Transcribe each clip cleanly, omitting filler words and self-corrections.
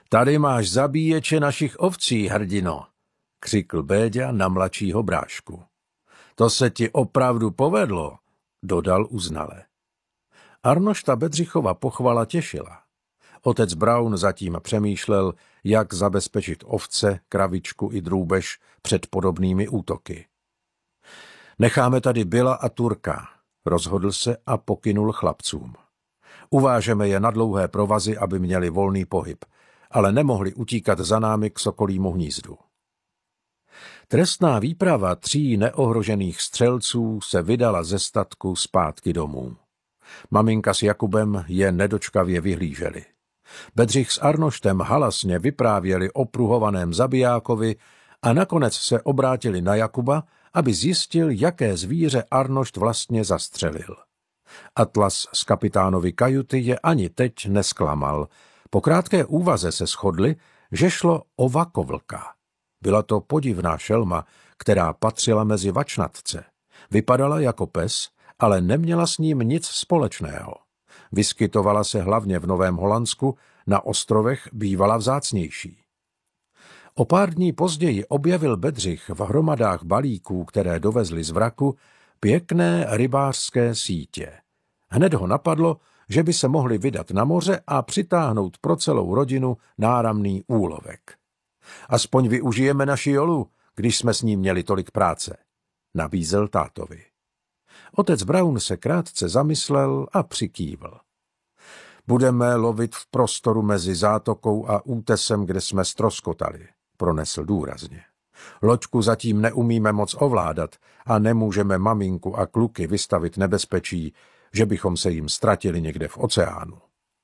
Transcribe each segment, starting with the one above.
Tady máš zabíječe našich ovcí, hrdino, křikl Béďa na mladšího brášku. To se ti opravdu povedlo, dodal uznale. Arnošta Bedřichova pochvala těšila. Otec Braun zatím přemýšlel, jak zabezpečit ovce, kravičku i drůbež před podobnými útoky. Necháme tady Billa a Turka, rozhodl se a pokynul chlapcům. Uvážeme je na dlouhé provazy, aby měli volný pohyb, ale nemohli utíkat za námi k Sokolímu hnízdu. Trestná výprava 3 neohrožených střelců se vydala ze statku zpátky domů. Maminka s Jakubem je nedočkavě vyhlíželi. Bedřich s Arnoštem halasně vyprávěli o pruhovaném zabijákovi a nakonec se obrátili na Jakuba, aby zjistil, jaké zvíře Arnošt vlastně zastřelil. Atlas z kapitánovy kajuty je ani teď nesklamal. Po krátké úvaze se shodli, že šlo o vakovlka. Byla to podivná šelma, která patřila mezi vačnatce. Vypadala jako pes, ale neměla s ním nic společného. Vyskytovala se hlavně v Novém Holandsku, na ostrovech bývala vzácnější. O pár dní později objevil Bedřich v hromadách balíků, které dovezli z vraku, pěkné rybářské sítě. Hned ho napadlo, že by se mohli vydat na moře a přitáhnout pro celou rodinu náramný úlovek. Aspoň využijeme naši jolu, když jsme s ním měli tolik práce, nabízel tátovi. Otec Braun se krátce zamyslel a přikývl. Budeme lovit v prostoru mezi zátokou a útesem, kde jsme ztroskotali, pronesl důrazně. Loďku zatím neumíme moc ovládat a nemůžeme maminku a kluky vystavit nebezpečí, že bychom se jim ztratili někde v oceánu.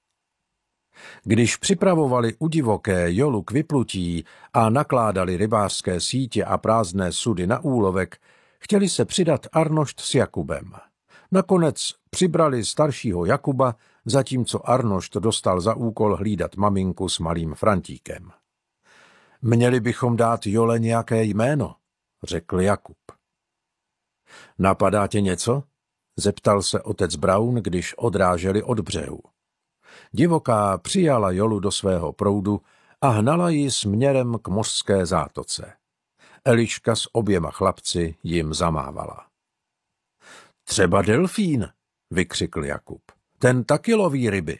Když připravovali u divoké jolu k vyplutí a nakládali rybářské sítě a prázdné sudy na úlovek, chtěli se přidat Arnošt s Jakubem. Nakonec přibrali staršího Jakuba, zatímco Arnošt dostal za úkol hlídat maminku s malým Frantíkem. Měli bychom dát jole nějaké jméno, řekl Jakub. Napadá tě něco? Zeptal se otec Braun, když odráželi od břehu. Divoká přijala jolu do svého proudu a hnala ji směrem k mořské zátoce. Eliška s oběma chlapci jim zamávala. Třeba delfín, vykřikl Jakub. Ten taky loví ryby.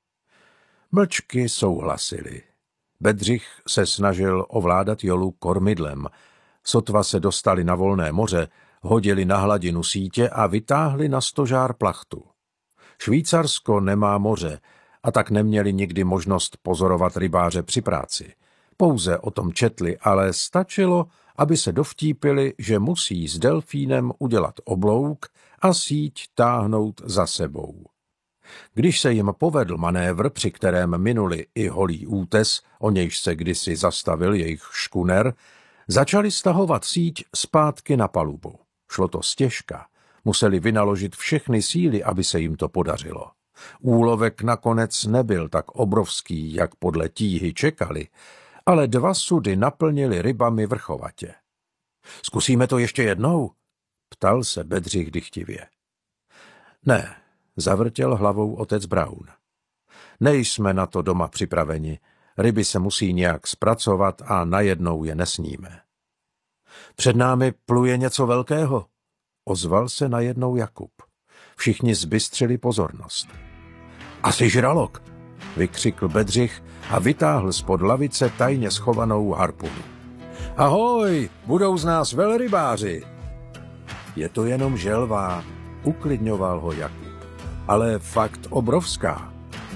Mlčky souhlasili. Bedřich se snažil ovládat jolu kormidlem. Sotva se dostali na volné moře, hodili na hladinu sítě a vytáhli na stožár plachtu. Švýcarsko nemá moře a tak neměli nikdy možnost pozorovat rybáře při práci. Pouze o tom četli, ale stačilo, aby se dovtípili, že musí s delfínem udělat oblouk a síť táhnout za sebou. Když se jim povedl manévr, při kterém minuli i holý útes, o nějž se kdysi zastavil jejich škuner, začali stahovat síť zpátky na palubu. Šlo to stěžka. Museli vynaložit všechny síly, aby se jim to podařilo. Úlovek nakonec nebyl tak obrovský, jak podle tíhy čekali, ale 2 sudy naplnili rybami vrchovatě. Zkusíme to ještě jednou? Ptal se Bedřich dychtivě. Ne, zavrtěl hlavou otec Braun. Nejsme na to doma připraveni. Ryby se musí nějak zpracovat a najednou je nesníme. Před námi pluje něco velkého, ozval se najednou Jakub. Všichni zbystřili pozornost. Asi žralok, vykřikl Bedřich a vytáhl spod lavice tajně schovanou harpunu. Ahoj, budou z nás velrybáři. Je to jenom želva, uklidňoval ho Jakub, ale fakt obrovská.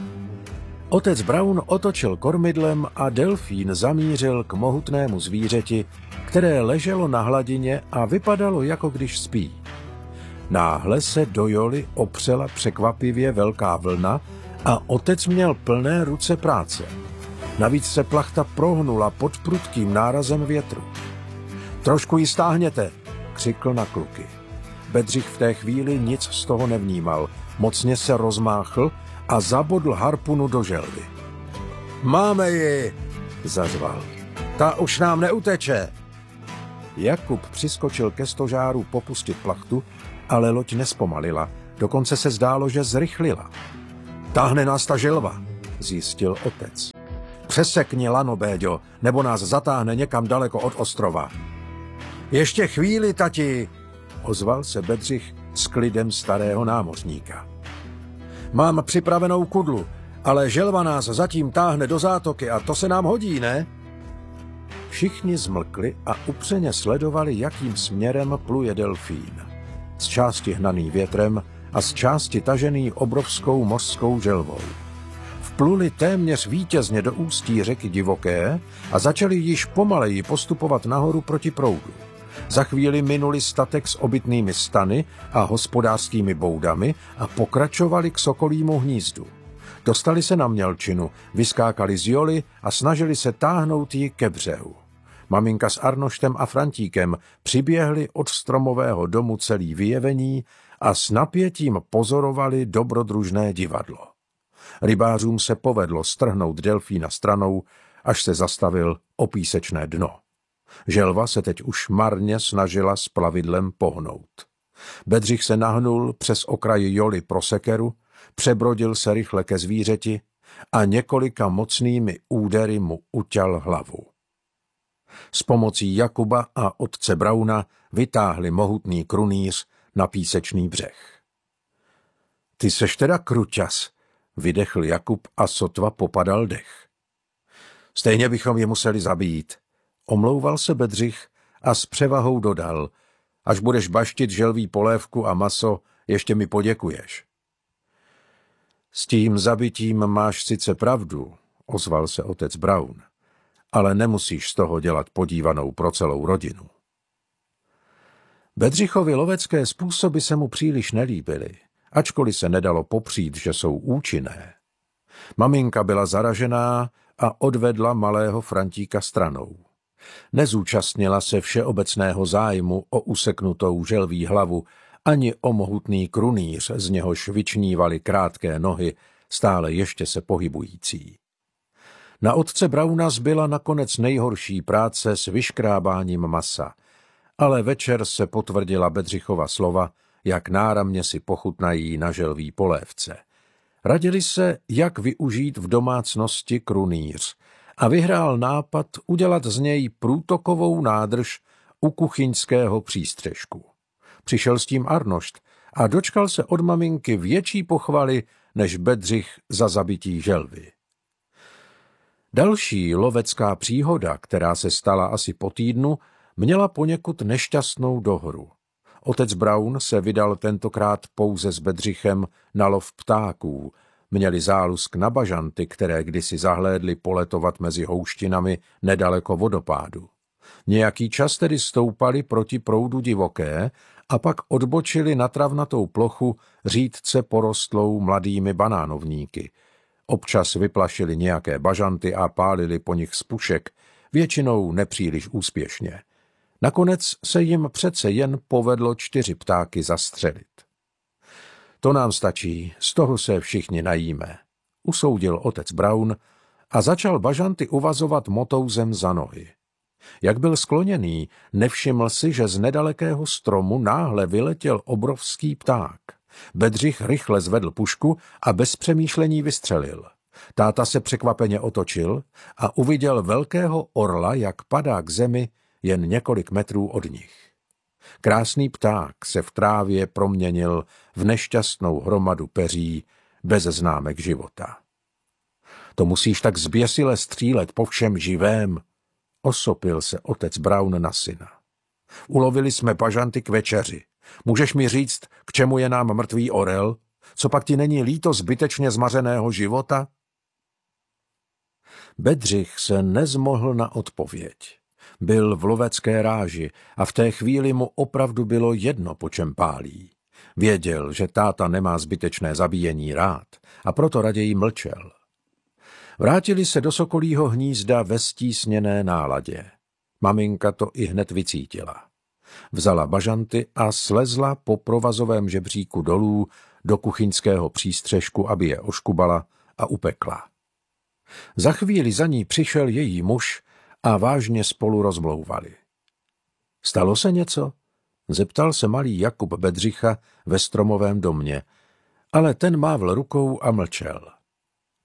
Otec Braun otočil kormidlem a delfín zamířil k mohutnému zvířeti, které leželo na hladině a vypadalo, jako když spí. Náhle se do joly opřela překvapivě velká vlna a otec měl plné ruce práce. Navíc se plachta prohnula pod prudkým nárazem větru. Trošku ji stáhněte, křikl na kluky. Bedřich v té chvíli nic z toho nevnímal, mocně se rozmáchl a zabodl harpunu do želvy. Máme ji, zařval. Ta už nám neuteče. Jakub přiskočil ke stožáru popustit plachtu, ale loď nespomalila, dokonce se zdálo, že zrychlila. Táhne nás ta želva, zjistil otec. Přesekni lano, Béďo, nebo nás zatáhne někam daleko od ostrova. Ještě chvíli, tati, ozval se Bedřich s klidem starého námořníka. Mám připravenou kudlu, ale želva nás zatím táhne do zátoky a to se nám hodí, ne? Všichni zmlkli a upřeně sledovali, jakým směrem pluje delfín. Z části hnaný větrem a z části tažený obrovskou mořskou želvou. Vpluli téměř vítězně do ústí řeky Divoké a začali již pomaleji postupovat nahoru proti proudu. Za chvíli minuli statek s obytnými stany a hospodářskými boudami a pokračovali k Sokolímu hnízdu. Dostali se na mělčinu, vyskákali z joly a snažili se táhnout ji ke břehu. Maminka s Arnoštem a Frantíkem přiběhli od stromového domu celý vyjevení a s napětím pozorovali dobrodružné divadlo. Rybářům se povedlo strhnout delfína stranou, až se zastavil o písečné dno. Želva se teď už marně snažila s plavidlem pohnout. Bedřich se nahnul přes okraj joly pro sekeru, přebrodil se rychle ke zvířeti a několika mocnými údery mu uťal hlavu. S pomocí Jakuba a otce Brauna vytáhli mohutný krunýř na písečný břeh. Ty seš teda kruťas, vydechl Jakub a sotva popadal dech. Stejně bychom je museli zabít, omlouval se Bedřich a s převahou dodal, až budeš baštit želví polévku a maso, ještě mi poděkuješ. S tím zabitím máš sice pravdu, ozval se otec Braun, ale nemusíš z toho dělat podívanou pro celou rodinu. Bedřichovi lovecké způsoby se mu příliš nelíbily, ačkoliv se nedalo popřít, že jsou účinné. Maminka byla zaražená a odvedla malého Frantíka stranou. Nezúčastnila se všeobecného zájmu o useknutou želví hlavu ani o mohutný krunýř, z něhož vyčnívaly krátké nohy, stále ještě se pohybující. Na otce Brauna zbyla nakonec nejhorší práce s vyškrábáním masa, ale večer se potvrdila Bedřichova slova, jak náramně si pochutnají na želví polévce. Radili se, jak využít v domácnosti krunýř a vyhrál nápad udělat z něj průtokovou nádrž u kuchyňského přístřešku. Přišel s tím Arnošt a dočkal se od maminky větší pochvaly než Bedřich za zabití želvy. Další lovecká příhoda, která se stala asi po týdnu, měla poněkud nešťastnou dohru. Otec Braun se vydal tentokrát pouze s Bedřichem na lov ptáků. Měli zálusk na bažanty, které kdysi zahlédli poletovat mezi houštinami nedaleko vodopádu. Nějaký čas tedy stoupali proti proudu Divoké a pak odbočili na travnatou plochu řídce porostlou mladými banánovníky. Občas vyplašili nějaké bažanty a pálili po nich z pušek, většinou nepříliš úspěšně. Nakonec se jim přece jen povedlo 4 ptáky zastřelit. To nám stačí, z toho se všichni najíme, usoudil otec Braun a začal bažanty uvazovat motouzem za nohy. Jak byl skloněný, nevšiml si, že z nedalekého stromu náhle vyletěl obrovský pták. Bedřich rychle zvedl pušku a bez přemýšlení vystřelil. Táta se překvapeně otočil a uviděl velkého orla, jak padá k zemi jen několik metrů od nich. Krásný pták se v trávě proměnil v nešťastnou hromadu peří bez známek života. To musíš tak zběsile střílet po všem živém, osopil se otec Braun na syna. Ulovili jsme bažanty k večeři. Můžeš mi říct, k čemu je nám mrtvý orel? Co pak ti není líto zbytečně zmařeného života? Bedřich se nezmohl na odpověď. Byl v lovecké ráži a v té chvíli mu opravdu bylo jedno, po čem pálí. Věděl, že táta nemá zbytečné zabíjení rád a proto raději mlčel. Vrátili se do Sokolího hnízda ve stísněné náladě. Maminka to i hned vycítila. Vzala bažanty a slezla po provazovém žebříku dolů do kuchyňského přístřešku, aby je oškubala a upekla. Za chvíli za ní přišel její muž a vážně spolu rozmlouvali. Stalo se něco? Zeptal se malý Jakub Bedřicha ve stromovém domě, ale ten mávl rukou a mlčel.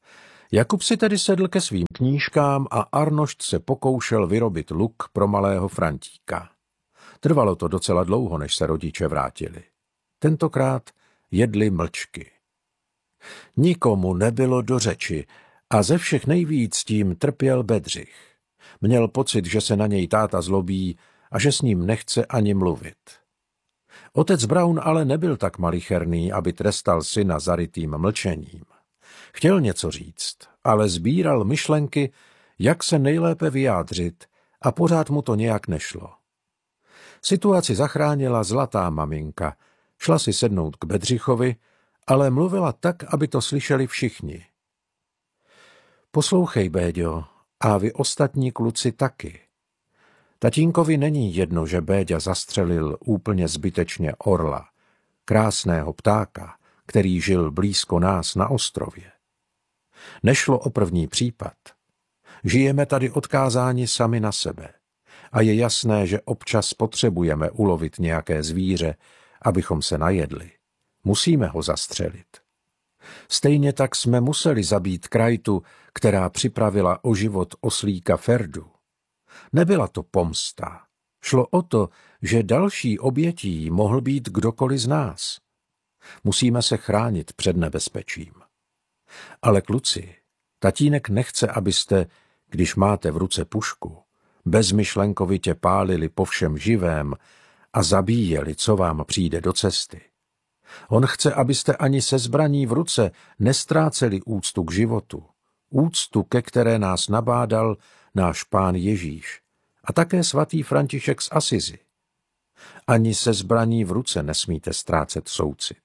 Jakub si tedy sedl ke svým knížkám a Arnošt se pokoušel vyrobit luk pro malého Frantíka. Trvalo to docela dlouho, než se rodiče vrátili. Tentokrát jedli mlčky. Nikomu nebylo do řeči a ze všech nejvíc tím trpěl Bedřich. Měl pocit, že se na něj táta zlobí a že s ním nechce ani mluvit. Otec Braun ale nebyl tak malicherný, aby trestal syna zarytým mlčením. Chtěl něco říct, ale sbíral myšlenky, jak se nejlépe vyjádřit, a pořád mu to nějak nešlo. Situaci zachránila zlatá maminka. Šla si sednout k Bedřichovi, ale mluvila tak, aby to slyšeli všichni. Poslouchej, Béďo, a vy ostatní kluci taky. Tatínkovi není jedno, že Béďa zastřelil úplně zbytečně orla, krásného ptáka, který žil blízko nás na ostrově. Nešlo o první případ. Žijeme tady odkázáni sami na sebe a je jasné, že občas potřebujeme ulovit nějaké zvíře, abychom se najedli. Musíme ho zastřelit. Stejně tak jsme museli zabít krajtu, která připravila o život oslíka Ferdu. Nebyla to pomsta. Šlo o to, že další obětí mohl být kdokoliv z nás. Musíme se chránit před nebezpečím. Ale kluci, tatínek nechce, abyste, když máte v ruce pušku, bezmyšlenkovitě pálili po všem živém a zabíjeli, co vám přijde do cesty. On chce, abyste ani se zbraní v ruce nestráceli úctu k životu, úctu, ke které nás nabádal náš Pán Ježíš a také svatý František z Asizi. Ani se zbraní v ruce nesmíte ztrácet soucit.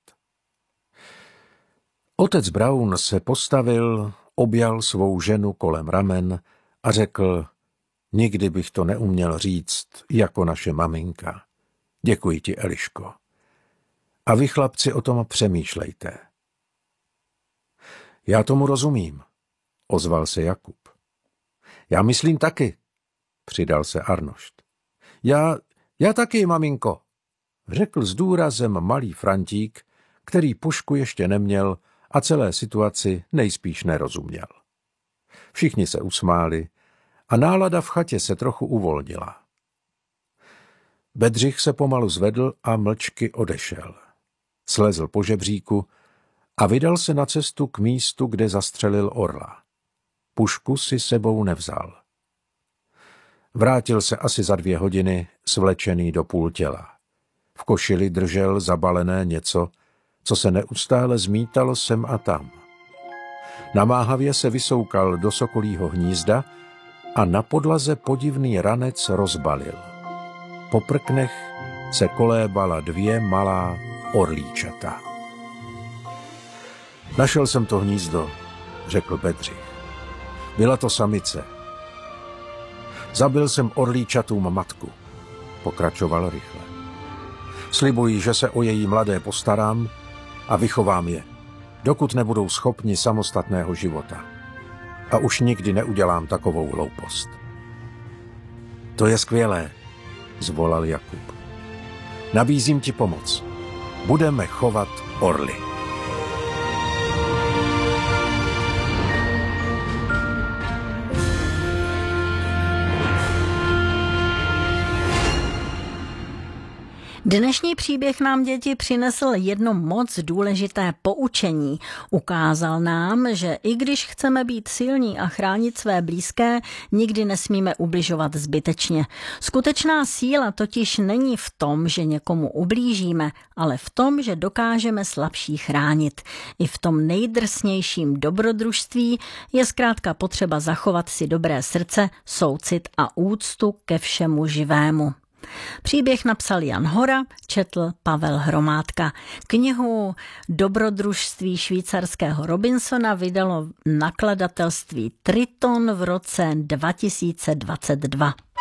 Otec Braun se postavil, objal svou ženu kolem ramen a řekl: nikdy bych to neuměl říct jako naše maminka. Děkuji ti, Eliško. A vy, chlapci, o tom přemýšlejte. Já tomu rozumím, ozval se Jakub. Já myslím taky, přidal se Arnošt. Já taky, maminko, řekl s důrazem malý Frantík, který pušku ještě neměl a celé situaci nejspíš nerozuměl. Všichni se usmáli a nálada v chatě se trochu uvolnila. Bedřich se pomalu zvedl a mlčky odešel. Slezl po žebříku a vydal se na cestu k místu, kde zastřelil orla. Pušku si sebou nevzal. Vrátil se asi za 2 hodiny, svlečený do půl těla. V košili držel zabalené něco, co se neustále zmítalo sem a tam. Namáhavě se vysoukal do sokolího hnízda a na podlaze podivný ranec rozbalil. Po prknech se kolébala 2 malá orlíčata. Našel jsem to hnízdo, řekl Bedřich. Byla to samice. Zabil jsem orlíčatům matku, pokračoval rychle. Slibuji, že se o její mladé postarám a vychovám je, dokud nebudou schopni samostatného života. A už nikdy neudělám takovou hloupost. To je skvělé, zvolal Jakub. Nabízím ti pomoc. Budeme chovat orly. Dnešní příběh nám, děti, přinesl jedno moc důležité poučení. Ukázal nám, že i když chceme být silní a chránit své blízké, nikdy nesmíme ubližovat zbytečně. Skutečná síla totiž není v tom, že někomu ublížíme, ale v tom, že dokážeme slabší chránit. I v tom nejdrsnějším dobrodružství je zkrátka potřeba zachovat si dobré srdce, soucit a úctu ke všemu živému. Příběh napsal Jan Hora, četl Pavel Hromádka. Knihu Dobrodružství švýcarského Robinsona vydalo nakladatelství Triton v roce 2022.